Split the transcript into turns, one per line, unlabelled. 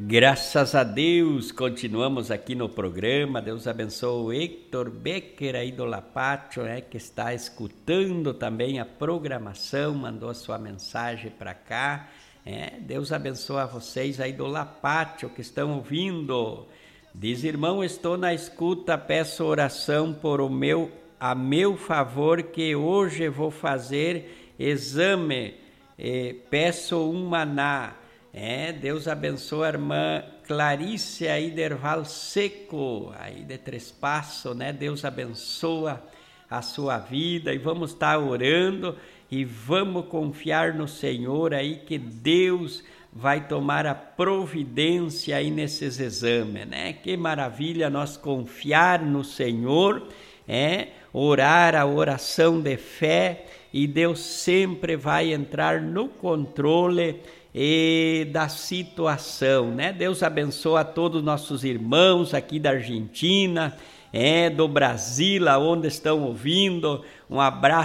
Graças a Deus, continuamos aqui no programa. Deus abençoe o Hector Becker aí do Lapátio, que está escutando também a programação, mandou a sua mensagem para cá. Deus abençoe a vocês aí do Lapátio que estão ouvindo. Diz: irmão, estou na escuta, peço oração a meu favor, que hoje vou fazer exame, peço um maná. Deus abençoe a irmã Clarice aí de Erval Seco, aí de Três Passos, Deus abençoa a sua vida, e vamos estar orando e vamos confiar no Senhor aí, que Deus vai tomar a providência aí nesses exames, Que maravilha nós confiar no Senhor, orar a oração de fé, e Deus sempre vai entrar no controle da situação, Deus abençoa a todos os nossos irmãos aqui da Argentina, do Brasil, aonde estão ouvindo. Um abraço